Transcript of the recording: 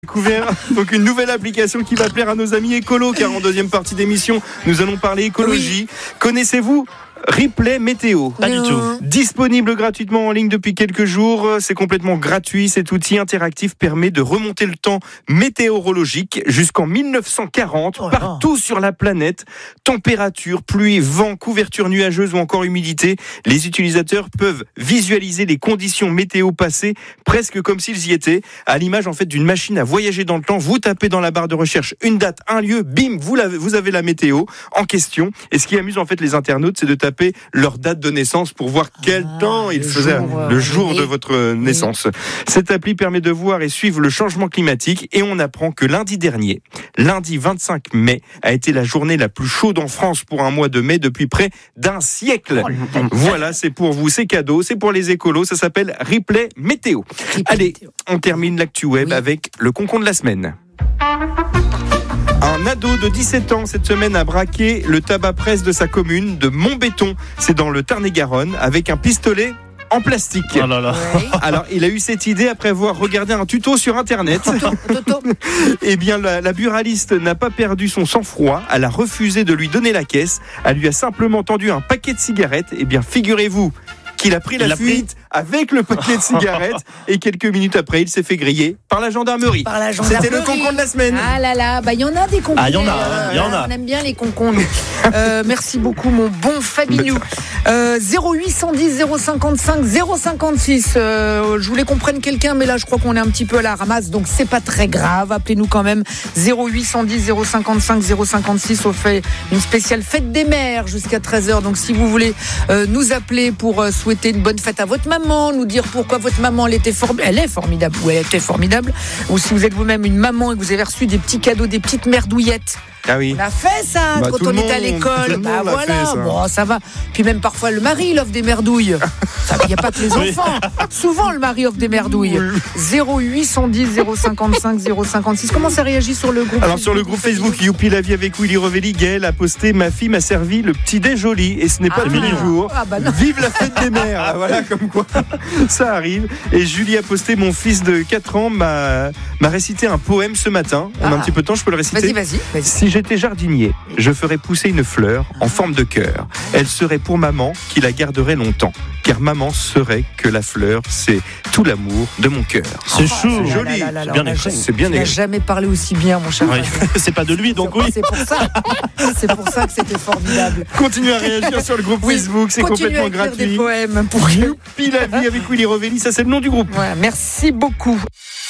Découvert donc une nouvelle application qui va plaire à nos amis écolos, car en deuxième partie d'émission nous allons parler écologie. Connaissez-vous Replay Météo? Pas du tout. Disponible gratuitement en ligne depuis quelques jours, c'est complètement gratuit. Cet outil interactif permet de remonter le temps météorologique jusqu'en 1940 partout sur la planète. Température, pluie, vent, couverture nuageuse ou encore humidité. Les utilisateurs peuvent visualiser les conditions météo passées presque comme s'ils y étaient, à l'image en fait d'une machine à voyager dans le temps. Vous tapez dans la barre de recherche une date, un lieu, bim, vous avez la météo en question. Et ce qui amuse en fait les internautes, c'est de taper leur date de naissance pour voir quel temps il faisait le jour de votre naissance. Cette appli permet de voir et suivre le changement climatique, et on apprend que lundi dernier, lundi 25 mai, a été la journée la plus chaude en France pour un mois de mai depuis près d'un siècle. Voilà, c'est pour vous, c'est cadeau, c'est pour les écolos, ça s'appelle Replay Météo. Allez, on termine l'actu web avec le concon de la semaine. Un ado de 17 ans cette semaine a braqué le tabac-presse de sa commune de Montbéton, c'est dans le Tarn-et-Garonne, avec un pistolet en plastique. Oh là là. Alors, il a eu cette idée après avoir regardé un tuto sur Internet. Eh bien, la buraliste n'a pas perdu son sang-froid. Elle a refusé de lui donner la caisse. Elle lui a simplement tendu un paquet de cigarettes. Eh bien, figurez-vous qu'il a pris la fuite avec le paquet de cigarettes, et quelques minutes après, il s'est fait griller par la gendarmerie. C'était le concon de la semaine. Ah là là, il y en a des concours. Ah, il y en a. On aime bien les concours. Merci beaucoup, mon bon Fabinou. 0810 055 056. Je voulais qu'on prenne quelqu'un, mais là, je crois qu'on est un petit peu à la ramasse, donc c'est pas très grave. Appelez-nous quand même. 0810 055 056. On fait une spéciale fête des mères jusqu'à 13h. Donc, si vous voulez nous appeler pour souhaiter une bonne fête à votre maman, nous dire pourquoi votre maman elle est formidable ou elle était formidable, ou si vous êtes vous-même une maman et que vous avez reçu des petits cadeaux, des petites merdouillettes. Ah oui. On a fait ça quand on était à l'école. Bah voilà, bon, ça va. Puis même parfois le mari il offre des merdouilles. Il n'y a pas que les enfants. Souvent le mari offre des merdouilles. 0810 055 056. Comment ça réagit sur le groupe? Alors sur le groupe Facebook Youpi la vie avec Willy Revelli, Gaël a posté: ma fille m'a servi le petit dé joli, et ce n'est pas tous les jours. Vive la fête des mères. Voilà, comme quoi ça arrive. Et Julie a posté: mon fils de 4 ans m'a récité un poème ce matin. On a un petit peu de temps, je peux le réciter? Vas-y. Si j'étais jardinier, je ferais pousser une fleur en forme de cœur. Elle serait pour maman qui la garderait longtemps. Car maman saurait que la fleur, c'est tout l'amour de mon cœur. C'est chou. C'est joli. C'est bien écrit. Il n'a jamais parlé aussi bien, mon cher. Oui. C'est pas de lui, donc oui. C'est pour ça. C'est pour ça que c'était formidable. Continuez à réagir sur le groupe Facebook, c'est complètement gratuit. Des poèmes pour Youpi la vie avec Willy Revelli, ça c'est le nom du groupe. Voilà, merci beaucoup.